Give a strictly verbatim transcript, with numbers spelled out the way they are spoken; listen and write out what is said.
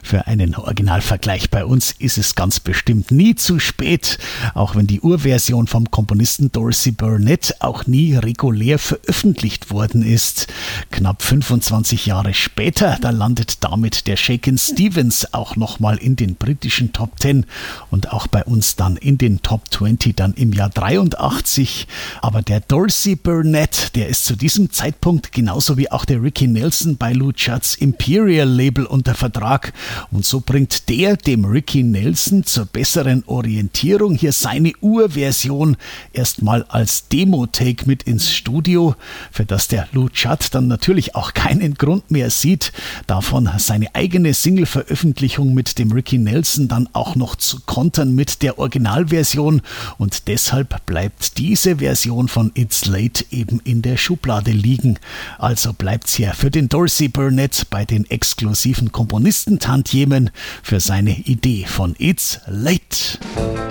Für einen Originalvergleich bei uns ist es ganz bestimmt nie zu spät, auch wenn die Urversion vom Komponisten Dorsey Burnett auch nie regulär veröffentlicht worden ist. Knapp fünfundzwanzig Jahre später, da landet damit der Shakin' Stevens auch nochmal in den britischen Top Ten und auch bei uns dann in den Top zwanzig dann im Jahr dreiundachtzig. Aber der Dorsey Burnett, der ist zu diesem Zeitpunkt genauso wie auch der Ricky Nelson bei Lou Judds Imperial Label unter Vertrag. Und so bringt der dem Ricky Nelson zur besseren Orientierung hier seine Urversion erstmal als Demo-Take mit ins Studio, für das der Lou Judd dann natürlich auch keinen Grund mehr sieht, davon seine eigene Single-Veröffentlichung mit dem Ricky Nelson dann auch noch zu kontern mit der Originalversion, und deshalb bleibt diese Version von It's Late eben in der Schublade liegen. Also bleibt's ja für den Dorsey Burnett bei den exklusiven Komponisten-Tantiemen für seine Idee von It's Late.